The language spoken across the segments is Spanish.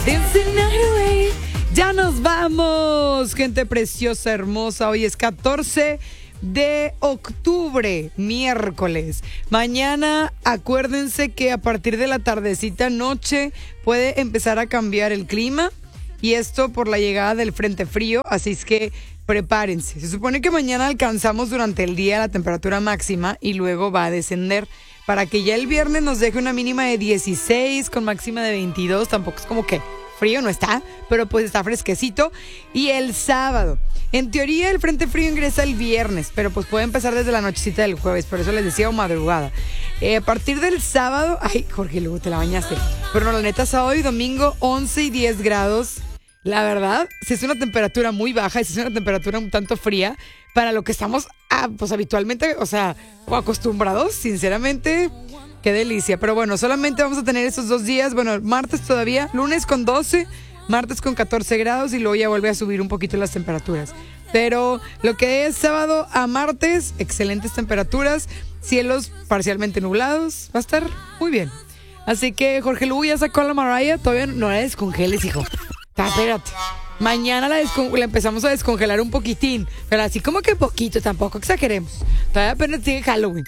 Dance the night away. Ya nos vamos, gente preciosa, hermosa. Hoy es 14 de octubre, miércoles. Mañana, acuérdense que a partir de la tardecita noche puede empezar a cambiar el clima. Y esto por la llegada del frente frío, así es que prepárense. Se supone que mañana alcanzamos durante el día la temperatura máxima y luego va a descender para que ya el viernes nos deje una mínima de 16 con máxima de 22. Tampoco es como que frío, no está, pero pues está fresquecito. Y el sábado, en teoría el frente frío ingresa el viernes, pero pues puede empezar desde la nochecita del jueves, por eso les decía o madrugada. A partir del sábado, ay Jorge, luego te la bañaste, pero no, la neta, sábado y domingo 11 y 10 grados. La verdad, si es una temperatura muy baja y si es una temperatura un tanto fría, para lo que estamos pues habitualmente, o acostumbrados, sinceramente, qué delicia. Pero bueno, solamente vamos a tener esos 2 días, bueno, martes todavía, lunes con 12, martes con 14 grados y luego ya vuelve a subir un poquito las temperaturas. Pero lo que es sábado a martes, excelentes temperaturas, cielos parcialmente nublados, va a estar muy bien. Así que Jorge Lugo ya sacó a la Mariah, todavía no la descongeles, hijo. Espérate. Mañana la empezamos a descongelar un poquitín, pero así como que poquito, tampoco exageremos. Todavía apenas sigue Halloween.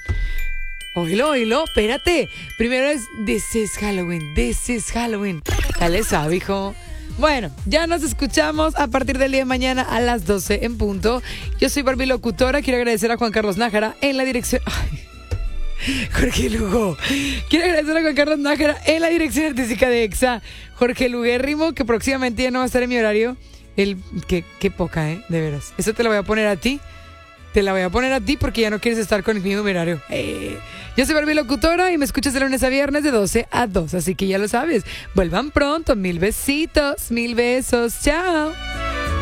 Oílo, espérate. Primero es this is Halloween. Dale sabe, hijo. Bueno, ya nos escuchamos a partir del día de mañana a las 12 en punto. Yo soy Barbie Locutora. Quiero agradecer a Juan Carlos Nájera en la dirección... Jorge Lugo. Quiero agradecer a Juan Carlos Nájera en la dirección artística de EXA. Jorge Luguérrimo, que próximamente ya no va a estar en mi horario. Qué poca, de veras. Eso te lo voy a poner a ti. Te la voy a poner a ti porque ya no quieres estar con el mismo horario. Yo soy Barbie Locutora y me escuchas de lunes a viernes de 12 a 2. Así que ya lo sabes. Vuelvan pronto. 1000 besitos. 1000 besos. Chao.